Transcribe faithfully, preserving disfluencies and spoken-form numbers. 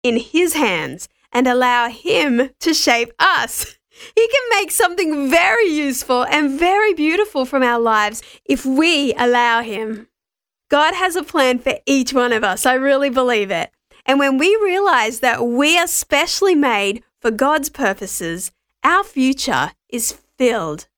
in His hands and allow Him to shape us. He can make something very useful and very beautiful from our lives if we allow Him. God has a plan for each one of us. I really believe it. And when we realize that we are specially made for God's purposes, our future is filled